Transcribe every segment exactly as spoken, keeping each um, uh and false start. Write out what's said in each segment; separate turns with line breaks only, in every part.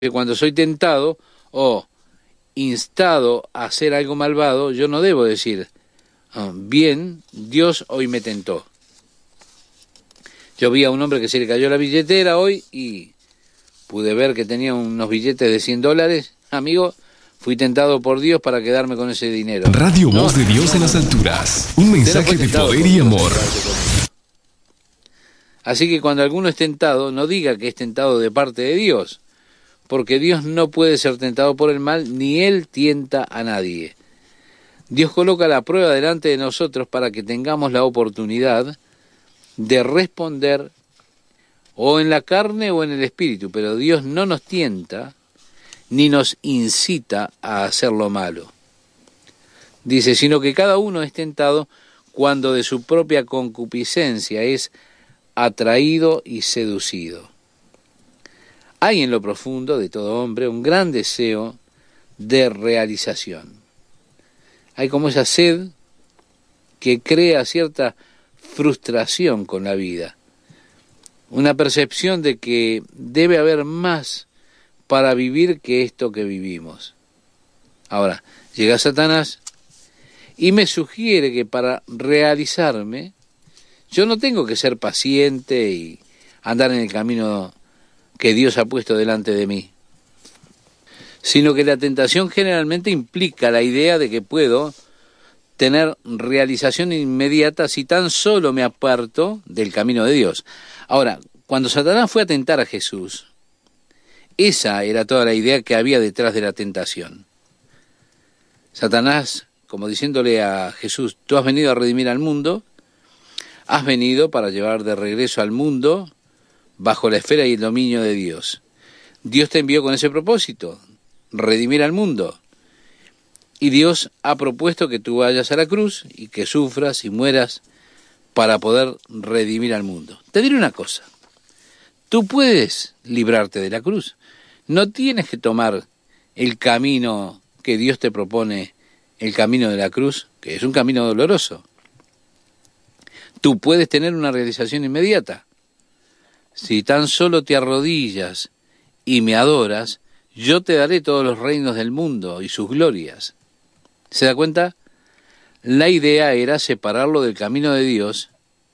que cuando soy tentado o instado a hacer algo malvado, yo no debo decir, oh, bien, Dios hoy me tentó. Yo vi a un hombre que se le cayó la billetera hoy y pude ver que tenía unos billetes de cien dólares. Amigo, fui tentado por Dios para quedarme con ese dinero.
Radio
no,
Voz de Dios
no,
en las
no,
alturas. Un mensaje
no
de poder y amor.
Así que cuando alguno es tentado, no diga que es tentado de parte de Dios, porque Dios no puede ser tentado por el mal, ni Él tienta a nadie. Dios coloca la prueba delante de nosotros para que tengamos la oportunidad de responder o en la carne o en el espíritu, pero Dios no nos tienta ni nos incita a hacer lo malo. Dice, sino que cada uno es tentado cuando de su propia concupiscencia es atraído y seducido. Hay en lo profundo de todo hombre un gran deseo de realización. Hay como esa sed que crea cierta frustración con la vida, una percepción de que debe haber más para vivir que esto que vivimos. Ahora, llega Satanás y me sugiere que para realizarme, yo no tengo que ser paciente y andar en el camino que Dios ha puesto delante de mí, sino que la tentación generalmente implica la idea de que puedo tener realización inmediata si tan solo me aparto del camino de Dios. Ahora, cuando Satanás fue a tentar a Jesús, esa era toda la idea que había detrás de la tentación. Satanás, como diciéndole a Jesús, tú has venido a redimir al mundo, has venido para llevar de regreso al mundo bajo la esfera y el dominio de Dios. Dios te envió con ese propósito, redimir al mundo. Y Dios ha propuesto que tú vayas a la cruz y que sufras y mueras para poder redimir al mundo. Te diré una cosa, tú puedes librarte de la cruz. No tienes que tomar el camino que Dios te propone, el camino de la cruz, que es un camino doloroso. Tú puedes tener una realización inmediata. Si tan solo te arrodillas y me adoras, yo te daré todos los reinos del mundo y sus glorias. ¿Se da cuenta? La idea era separarlo del camino de Dios,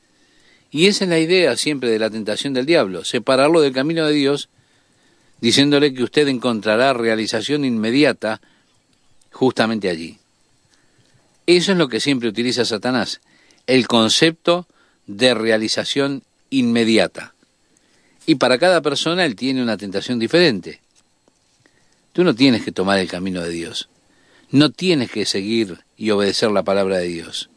y esa es la idea siempre de la tentación del diablo, separarlo del camino de Dios, diciéndole que usted encontrará realización inmediata justamente allí. Eso es lo que siempre utiliza Satanás, el concepto de realización inmediata. Y para cada persona él tiene una tentación diferente. Tú no tienes que tomar el camino de Dios. No tienes que seguir y obedecer la palabra de Dios.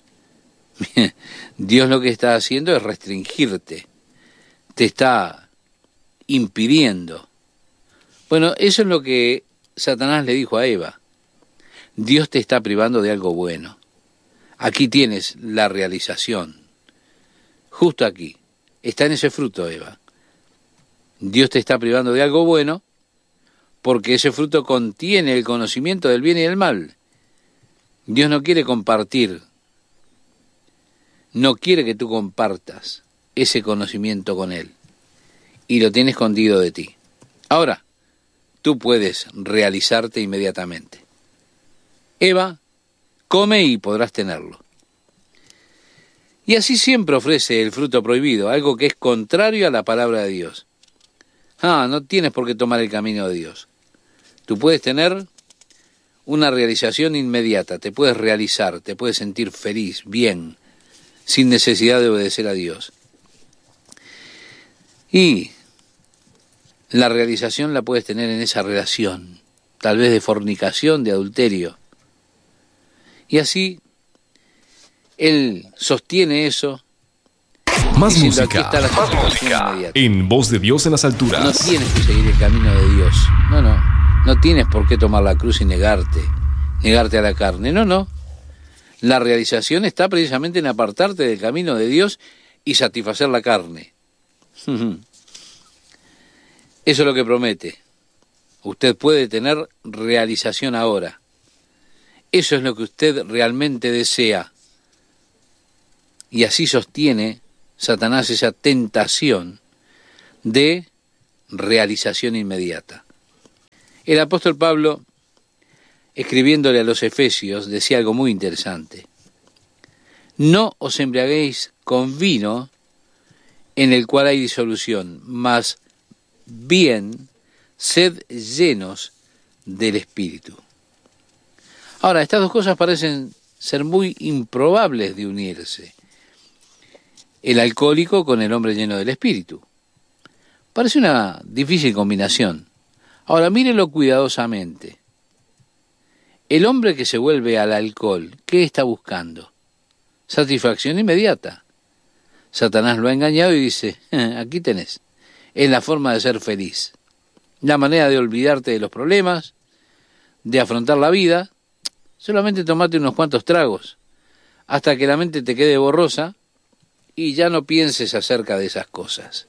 Dios lo que está haciendo es restringirte. Te está impidiendo. Bueno, eso es lo que Satanás le dijo a Eva. Dios te está privando de algo bueno. Aquí tienes la realización. Justo aquí. Está en ese fruto, Eva. Dios te está privando de algo bueno porque ese fruto contiene el conocimiento del bien y del mal. Dios no quiere compartir, no quiere que tú compartas ese conocimiento con Él, y lo tiene escondido de ti. Ahora, tú puedes realizarte inmediatamente. Eva, come y podrás tenerlo. Y así siempre ofrece el fruto prohibido, algo que es contrario a la palabra de Dios. Ah, no tienes por qué tomar el camino de Dios. Tú puedes tener una realización inmediata, te puedes realizar, te puedes sentir feliz, bien, sin necesidad de obedecer a Dios. Y la realización la puedes tener en esa relación, tal vez de fornicación, de adulterio. Y así, él sostiene eso.
Más
diciendo,
música,
aquí está la
más música.
inmediata.
En Voz de Dios en las alturas.
No tienes que seguir el camino de Dios. No, no. No tienes por qué tomar la cruz y negarte. Negarte a la carne. No, no. La realización está precisamente en apartarte del camino de Dios y satisfacer la carne. Eso es lo que promete. Usted puede tener realización ahora. Eso es lo que usted realmente desea. Y así sostiene Satanás esa tentación de realización inmediata. El apóstol Pablo, escribiéndole a los Efesios, decía algo muy interesante. No os embriaguéis con vino en el cual hay disolución, mas bien sed llenos del Espíritu. Ahora, estas dos cosas parecen ser muy improbables de unirse. El alcohólico con el hombre lleno del Espíritu. Parece una difícil combinación. Ahora, mírelo cuidadosamente. El hombre que se vuelve al alcohol, ¿qué está buscando? Satisfacción inmediata. Satanás lo ha engañado y dice, aquí tenés, es la forma de ser feliz. La manera de olvidarte de los problemas, de afrontar la vida, solamente tomate unos cuantos tragos, hasta que la mente te quede borrosa y ya no pienses acerca de esas cosas.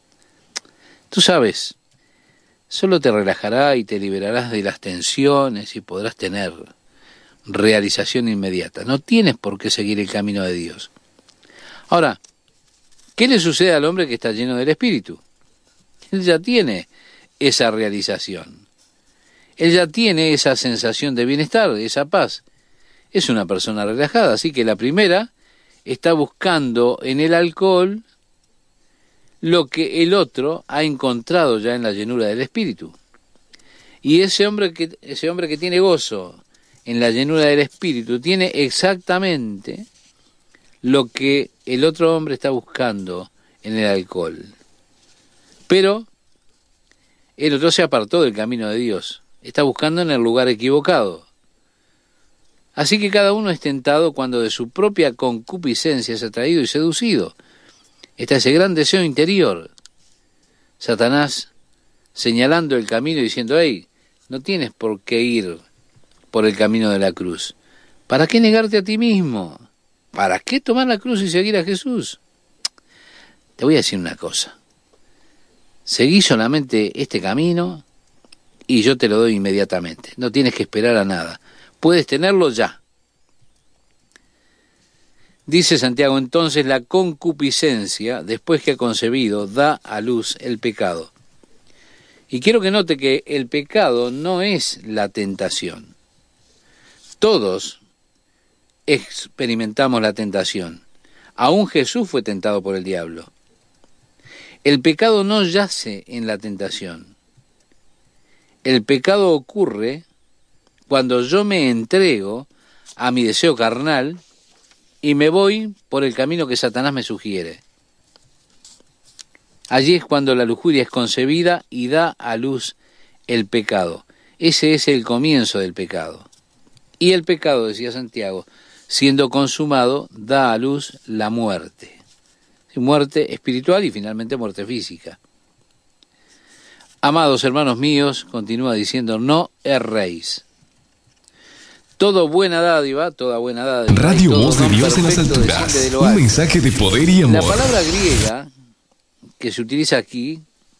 Tú sabes, solo te relajará y te liberarás de las tensiones y podrás tener realización inmediata. No tienes por qué seguir el camino de Dios. Ahora, ¿qué le sucede al hombre que está lleno del Espíritu? Él ya tiene esa realización. Él ya tiene esa sensación de bienestar, de esa paz. Es una persona relajada, así que la primera está buscando en el alcohol lo que el otro ha encontrado ya en la llenura del Espíritu. Y ese hombre que, ese hombre que tiene gozo en la llenura del Espíritu tiene exactamente lo que el otro hombre está buscando en el alcohol. Pero el otro se apartó del camino de Dios, está buscando en el lugar equivocado. Así que cada uno es tentado cuando de su propia concupiscencia es atraído y seducido. Está ese gran deseo interior. Satanás señalando el camino y diciendo, hey, no tienes por qué ir por el camino de la cruz. ¿Para qué negarte a ti mismo? ¿Para qué tomar la cruz y seguir a Jesús? Te voy a decir una cosa. Seguí solamente este camino y yo te lo doy inmediatamente. No tienes que esperar a nada. Puedes tenerlo ya. Dice Santiago, entonces la concupiscencia, después que ha concebido, da a luz el pecado. Y quiero que note que el pecado no es la tentación. Todos experimentamos la tentación. Aún Jesús fue tentado por el diablo. El pecado no yace en la tentación. El pecado ocurre cuando yo me entrego a mi deseo carnal y me voy por el camino que Satanás me sugiere. Allí es cuando la lujuria es concebida y da a luz el pecado. Ese es el comienzo del pecado. Y el pecado, decía Santiago, siendo consumado, da a luz la muerte. Muerte espiritual y finalmente muerte física. Amados hermanos míos, continúa diciendo, no erréis. Todo buena dádiva, toda buena dádiva.
Radio Voz de Dios en las alturas. De Un mensaje de poder y amor.
La palabra griega que se utiliza aquí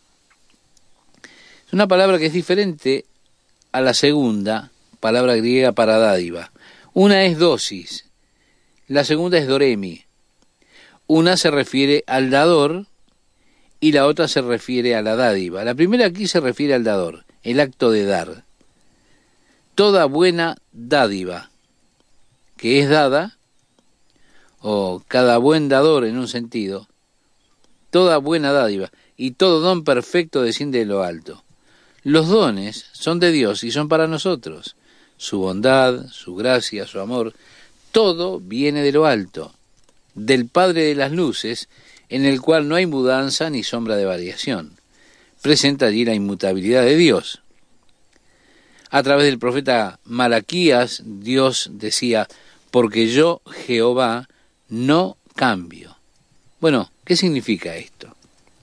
es una palabra que es diferente a la segunda palabra griega para dádiva. Una es dosis, la segunda es doremi. Una se refiere al dador y la otra se refiere a la dádiva. La primera aquí se refiere al dador, el acto de dar. Toda buena dádiva que es dada, o cada buen dador en un sentido, toda buena dádiva y todo don perfecto desciende de lo alto. Los dones son de Dios y son para nosotros. Su bondad, su gracia, su amor, todo viene de lo alto, del Padre de las luces, en el cual no hay mudanza ni sombra de variación. Presenta allí la inmutabilidad de Dios. A través del profeta Malaquías, Dios decía, porque yo, Jehová, no cambio. Bueno, ¿qué significa esto?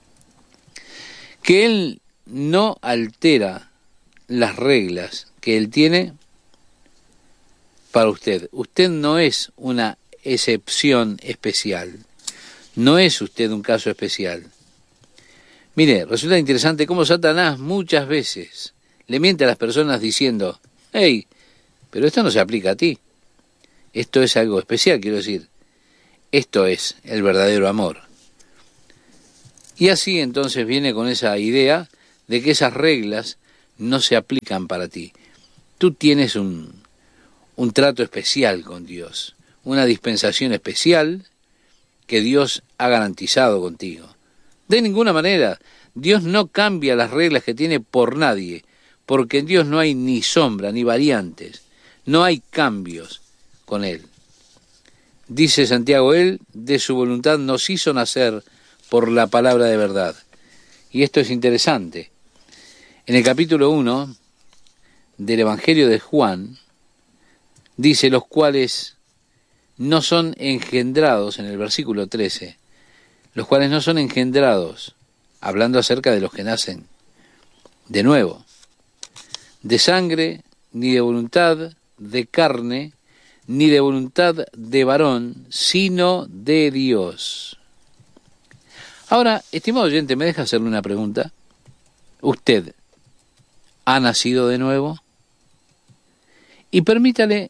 Que Él no altera las reglas que Él tiene para usted. Usted no es una excepción especial. No es usted un caso especial. Mire, resulta interesante cómo Satanás muchas veces le miente a las personas diciendo, hey, pero esto no se aplica a ti. Esto es algo especial, quiero decir. Esto es el verdadero amor. Y así entonces viene con esa idea de que esas reglas no se aplican para ti. Tú tienes un, un trato especial con Dios, una dispensación especial que Dios ha garantizado contigo. De ninguna manera, Dios no cambia las reglas que tiene por nadie, porque en Dios no hay ni sombra, ni variantes, no hay cambios con Él. Dice Santiago, Él de su voluntad nos hizo nacer por la palabra de verdad. Y esto es interesante. En el capítulo uno del Evangelio de Juan, dice, los cuales no son engendrados, en el versículo trece, los cuales no son engendrados, hablando acerca de los que nacen de nuevo, de sangre, ni de voluntad de carne, ni de voluntad de varón, sino de Dios. Ahora, estimado oyente, ¿me deja hacerle una pregunta? ¿Usted ha nacido de nuevo? Y permítale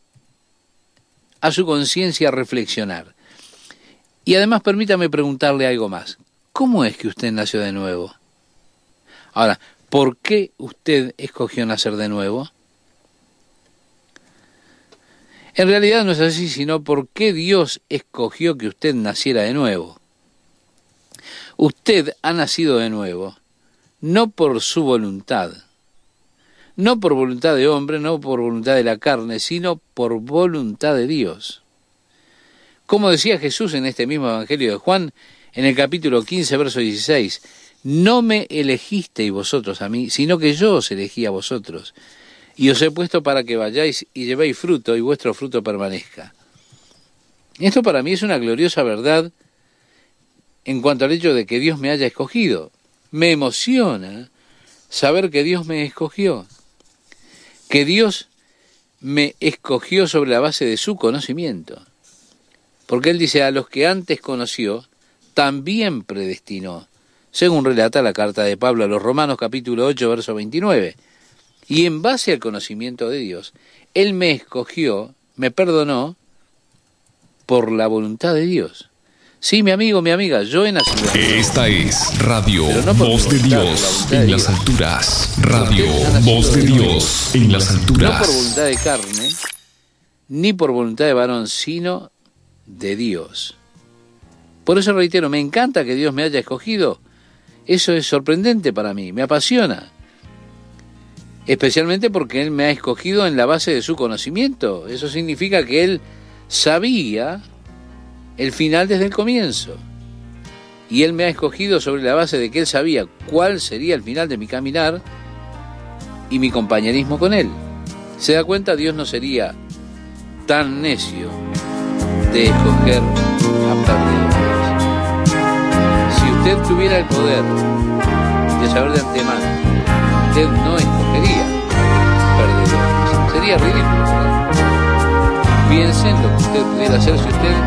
a su conciencia reflexionar. Y además permítame preguntarle algo más. ¿Cómo es que usted nació de nuevo? Ahora, ¿por qué usted escogió nacer de nuevo? En realidad no es así, sino por qué Dios escogió que usted naciera de nuevo. Usted ha nacido de nuevo, no por su voluntad, no por voluntad de hombre, no por voluntad de la carne, sino por voluntad de Dios. Como decía Jesús en este mismo Evangelio de Juan, en el capítulo quince, verso dieciséis, no me elegisteis vosotros a mí, sino que yo os elegí a vosotros, y os he puesto para que vayáis y llevéis fruto, y vuestro fruto permanezca. Esto para mí es una gloriosa verdad en cuanto al hecho de que Dios me haya escogido. Me emociona saber que Dios me escogió, que Dios me escogió sobre la base de su conocimiento. Porque Él dice, a los que antes conoció, también predestinó, según relata la carta de Pablo a los Romanos capítulo ocho, verso veintinueve. Y en base al conocimiento de Dios, Él me escogió, me perdonó, por la voluntad de Dios. Sí, mi amigo, mi amiga, yo he nacido.
Esta es Radio no Voz de Dios en las alturas. Radio Voz de Dios en las alturas.
No por voluntad de carne, ni por voluntad de varón, sino de Dios. Por eso reitero, me encanta que Dios me haya escogido. Eso es sorprendente para mí, me apasiona. Especialmente porque Él me ha escogido en la base de su conocimiento. Eso significa que Él sabía el final desde el comienzo. Y Él me ha escogido sobre la base de que Él sabía cuál sería el final de mi caminar y mi compañerismo con Él. ¿Se da cuenta? Dios no sería tan necio de escoger a perdedores. Si usted tuviera el poder de saber de antemano, usted no escogería perdedores. Sería ridículo, ¿verdad? Piense en lo que usted pudiera hacer si usted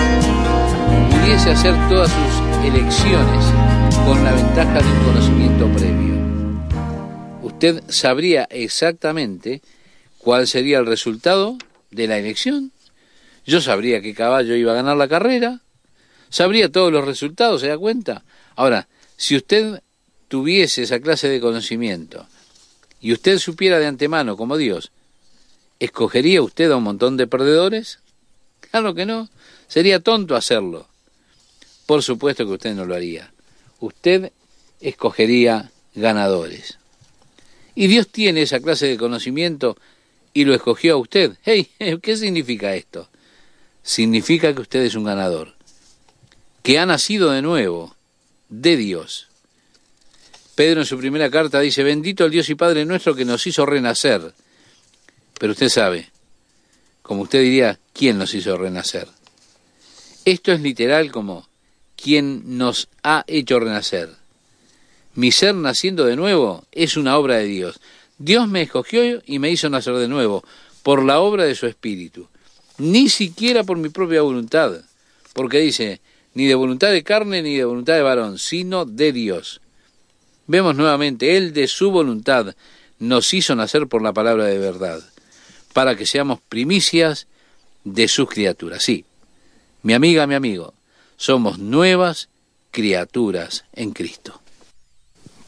pudiese hacer todas sus elecciones con la ventaja de un conocimiento previo. Usted sabría exactamente cuál sería el resultado de la elección. Yo sabría qué caballo iba a ganar la carrera, sabría todos los resultados, ¿se da cuenta? Ahora, si usted tuviese esa clase de conocimiento y usted supiera de antemano como Dios, ¿escogería usted a un montón de perdedores? Claro que no, sería tonto hacerlo. Por supuesto que usted no lo haría. Usted escogería ganadores. Y Dios tiene esa clase de conocimiento y lo escogió a usted. Hey, ¿qué significa esto? Significa que usted es un ganador, que ha nacido de nuevo de Dios. Pedro en su primera carta dice, bendito el Dios y Padre nuestro que nos hizo renacer. Pero usted sabe, como usted diría, ¿quién nos hizo renacer? Esto es literal como, ¿quién nos ha hecho renacer? Mi ser naciendo de nuevo es una obra de Dios. Dios me escogió y me hizo nacer de nuevo por la obra de su Espíritu. Ni siquiera por mi propia voluntad, porque dice, ni de voluntad de carne ni de voluntad de varón, sino de Dios. Vemos nuevamente, Él de su voluntad nos hizo nacer por la palabra de verdad, para que seamos primicias de sus criaturas. Sí, mi amiga, mi amigo, somos nuevas criaturas en Cristo.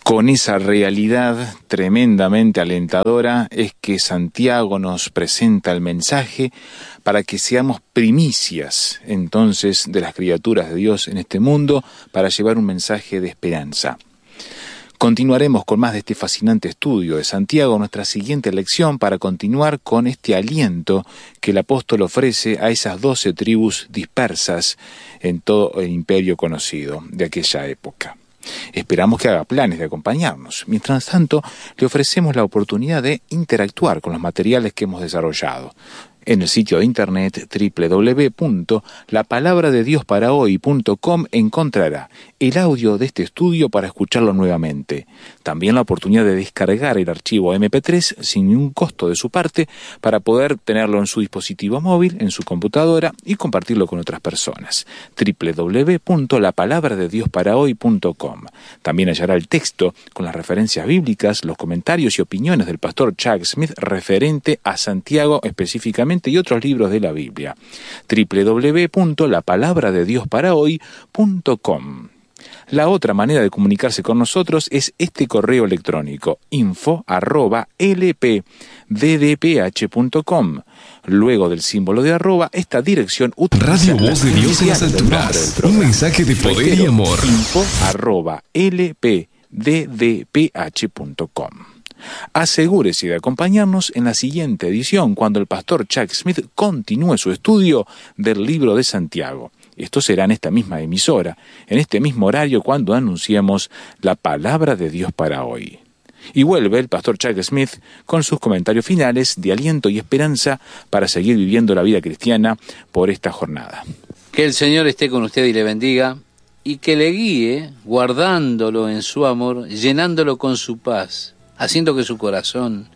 Con esa realidad tremendamente alentadora es que Santiago nos presenta el mensaje para que seamos primicias entonces de las criaturas de Dios en este mundo, para llevar un mensaje de esperanza. Continuaremos con más de este fascinante estudio de Santiago, nuestra siguiente lección, para continuar con este aliento que el apóstol ofrece a esas doce tribus dispersas en todo el imperio conocido de aquella época. Esperamos que haga planes de acompañarnos. Mientras tanto, le ofrecemos la oportunidad de interactuar con los materiales que hemos desarrollado. En el sitio de internet doble u doble u doble u punto la palabra de dios para hoy punto com encontrará el audio de este estudio para escucharlo nuevamente. También la oportunidad de descargar el archivo eme pe tres sin ningún costo de su parte para poder tenerlo en su dispositivo móvil, en su computadora y compartirlo con otras personas. doble u doble u doble u punto la palabra de dios para hoy punto com. También hallará el texto con las referencias bíblicas, los comentarios y opiniones del pastor Chuck Smith referente a Santiago específicamente y otros libros de la Biblia. doble u doble u doble u punto la palabra de dios para hoy punto com. La otra manera de comunicarse con nosotros es este correo electrónico, info arroba ele pe de de pe hache punto com. Luego del símbolo de arroba, esta dirección utiliza
Radio Voz de Dios en las alturas. Un mensaje de poder y amor.
Info arroba ele pe de de pe hache punto com. Asegúrese de acompañarnos en la siguiente edición cuando el pastor Chuck Smith continúe su estudio del libro de Santiago. Esto será en esta misma emisora, en este mismo horario cuando anunciemos la palabra de Dios para hoy. Y vuelve el pastor Chuck Smith con sus comentarios finales de aliento y esperanza para seguir viviendo la vida cristiana por esta jornada.
Que el Señor esté con usted y le bendiga, y que le guíe guardándolo en su amor, llenándolo con su paz, haciendo que su corazón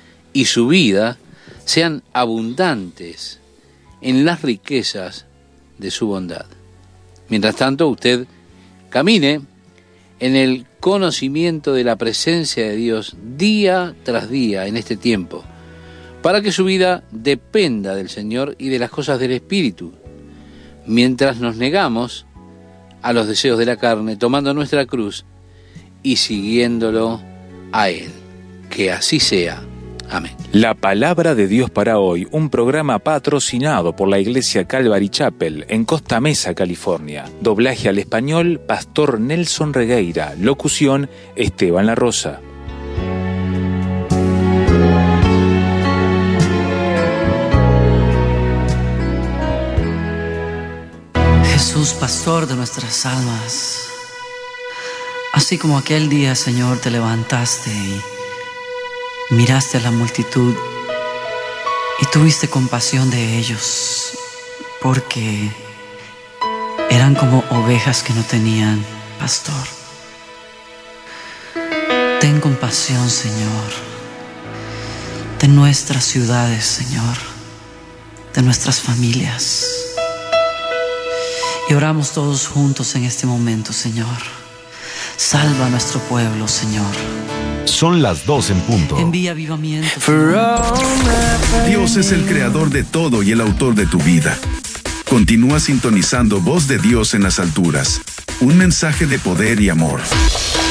y su vida sean abundantes en las riquezas de su bondad. Mientras tanto, usted camine en el conocimiento de la presencia de Dios día tras día en este tiempo, para que su vida dependa del Señor y de las cosas del Espíritu, mientras nos negamos a los deseos de la carne, tomando nuestra cruz y siguiéndolo a Él. Que así sea. Amén.
La palabra de Dios para hoy, un programa patrocinado por la Iglesia Calvary Chapel en Costa Mesa, California. Doblaje al español, Pastor Nelson Regueira. Locución, Esteban La Rosa.
Jesús, pastor de nuestras almas, así como aquel día, Señor, te levantaste y miraste a la multitud y tuviste compasión de ellos, porque eran como ovejas que no tenían pastor. Ten compasión, Señor, de nuestras ciudades, Señor, de nuestras familias. Y oramos todos juntos en este momento, Señor. Salva a nuestro pueblo, Señor.
Son las dos en punto.
Envía avivamiento.
Dios es el creador de todo y el autor de tu vida. Continúa sintonizando Voz de Dios en las alturas. Un mensaje de poder y amor.